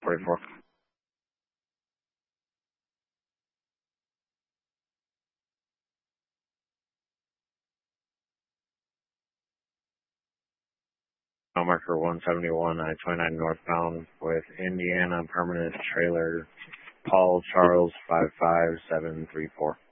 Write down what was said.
44. Marker 171, I-29 northbound with Indiana permanent trailer, Paul Charles 55734.